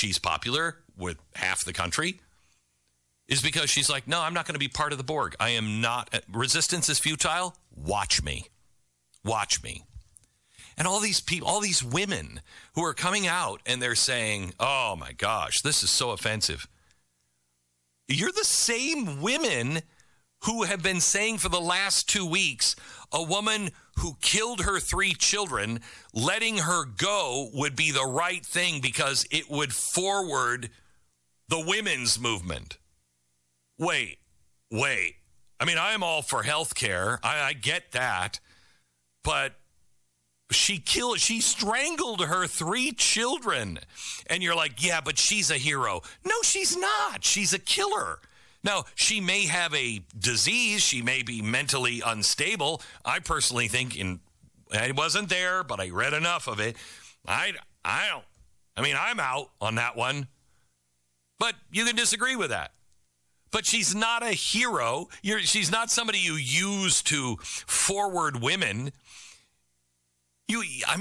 she's popular with half the country is because she's like, no, I'm not going to be part of the Borg. I am not. Resistance is futile. Watch me. Watch me. And all these people, all these women who are coming out and they're saying, oh my gosh, this is so offensive. You're the same women who have been saying for the last 2 weeks, a woman who killed her 3 children, letting her go would be the right thing because it would forward the women's movement. Wait. I mean, I'm all for health care. I get that. But she strangled her 3 children. And you're like, yeah, but she's a hero. No, she's not. She's a killer. Now, she may have a disease. She may be mentally unstable. I personally think, I wasn't there, but I read enough of it. I'm out on that one. But you can disagree with that. But she's not a hero. She's not somebody you use to forward women. You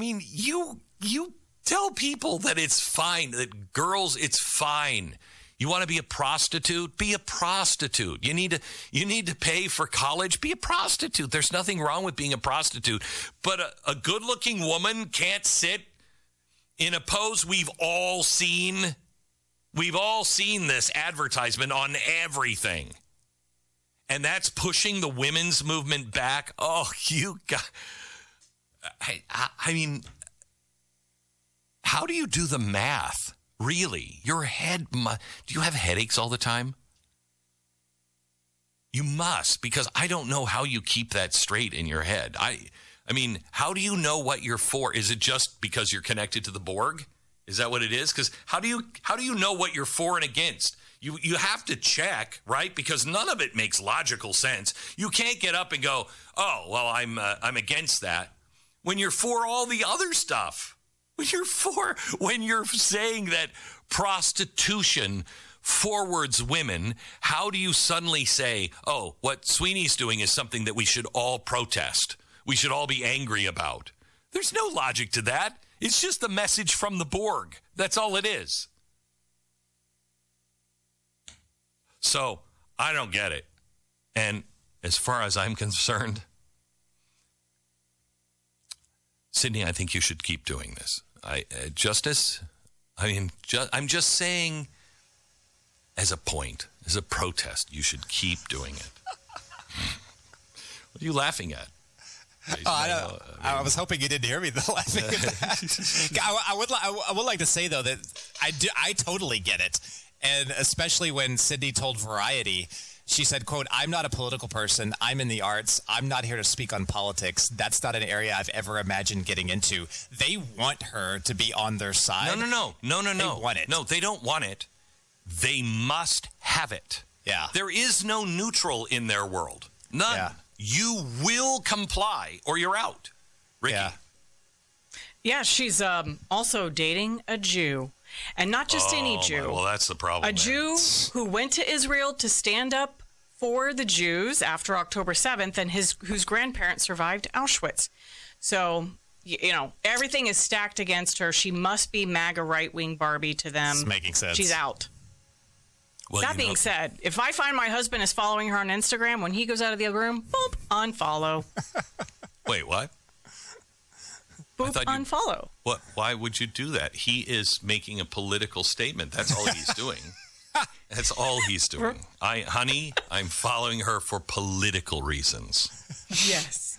tell people that it's fine, that girls, it's fine. You want to be a prostitute? Be a prostitute. You need to pay for college? Be a prostitute. There's nothing wrong with being a prostitute. But a good-looking woman can't sit in a pose we've all seen. We've all seen this advertisement on everything. And that's pushing the women's movement back. Oh, you got... I mean, how do you do the math? Really? Your head, do you have headaches all the time? You must, because I don't know how you keep that straight in your head. I mean, how do you know what you're for? Is it just because you're connected to the Borg? Is that what it is? Because how do you know what you're for and against? You have to check, right? Because none of it makes logical sense. You can't get up and go, oh, well, I'm against that. When you're for all the other stuff, when you're saying that prostitution forwards women, how do you suddenly say, oh, what Sweeney's doing is something that we should all protest? We should all be angry about. There's no logic to that. It's just a message from the Borg. That's all it is. So I don't get it. And as far as I'm concerned, Sydney, I think you should keep doing this. I'm just saying, as a point, as a protest, you should keep doing it. What are you laughing at? I was hoping you didn't hear me laughing at that. I would like to say, though, that I totally get it. And especially when Sydney told Variety, she said, quote, I'm not a political person. I'm in the arts. I'm not here to speak on politics. That's not an area I've ever imagined getting into. They want her to be on their side. No. They want it. No, they don't want it. They must have it. Yeah. There is no neutral in their world. None. Yeah. You will comply or you're out. Ricky. Yeah, she's also dating a Jew. And not just any Jew. Well, that's the problem. A Jew who went to Israel to stand up for the Jews after October 7th and whose grandparents survived Auschwitz. So, everything is stacked against her. She must be MAGA right-wing Barbie to them. It's making sense. She's out. Well, that being said, if I find my husband is following her on Instagram, when he goes out of the other room, boop, unfollow. Wait, what? Boop, unfollow. What? Why would you do that? He is making a political statement. That's all he's doing. That's all he's doing. Honey, I'm following her for political reasons. Yes.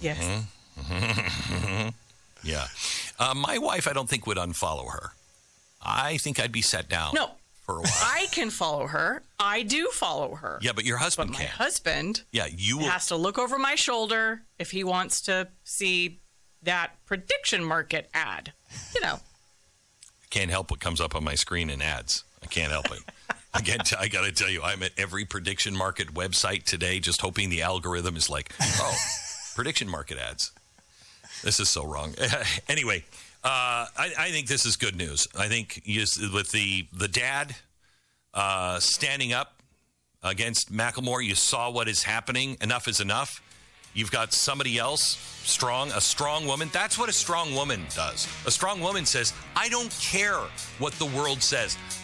Mm-hmm. Yeah. My wife, I don't think, would unfollow her. I think I'd be set down. No. For a while. I can follow her. I do follow her. Yeah, but your husband can't. My husband has to look over my shoulder if he wants to see that prediction market ad. I can't help what comes up on my screen in ads. I can't help it. Again, I got to tell you, I'm at every prediction market website today just hoping the algorithm is like, oh, prediction market ads. This is so wrong. Anyway, I think this is good news. I think with the dad standing up against Macklemore, you saw what is happening. Enough is enough. You've got somebody else strong, a strong woman. That's what a strong woman does. A strong woman says, I don't care what the world says.